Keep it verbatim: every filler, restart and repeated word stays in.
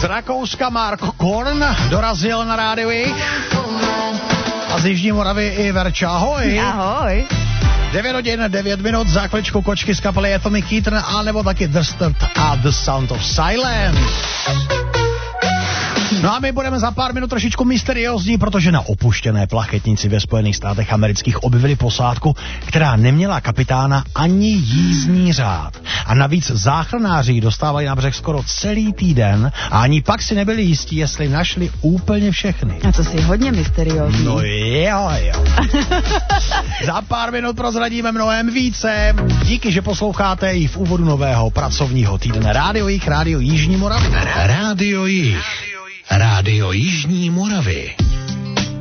Rakouska Mark Korn dorazil na rádiu a z Jižní Moravy i Verča. Ahoj. Ahoj. devět hodin, devět minut, za chviličku kočky z kapely Atomic Kitten a nebo taky The Sturt a The Sound of Silence. No a my budeme za pár minut trošičku mysteriózní, protože na opuštěné plachetnici ve Spojených státech amerických objevili posádku, která neměla kapitána ani jízdní řád. A navíc záchranáři dostávali na břeh skoro celý týden a ani pak si nebyli jistí, jestli našli úplně všechny. A to si hodně mysteriózní. No jo, jo. Za pár minut prozradíme mnohem více. Díky, že posloucháte i v úvodu nového pracovního týdne. Rádio Jich, Rádio Jižní Moravy. Rádio Jich. Rádio Jižní Moravy.